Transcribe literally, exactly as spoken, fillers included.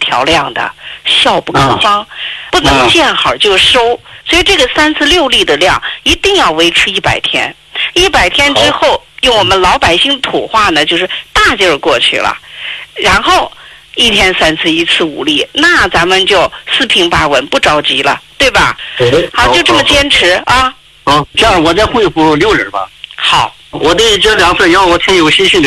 调量的，效不可方，不能见好就收。所以这个三次六粒的量一定要维持一百天，一百天之后，用我们老百姓土话呢，就是大劲儿过去了，然后一天三次，一次五粒，那咱们就四平八稳，不着急了，对吧？好，就这么坚持啊。 好，这样我再回复六人吧。 好， 我对这两份药我挺有信心的。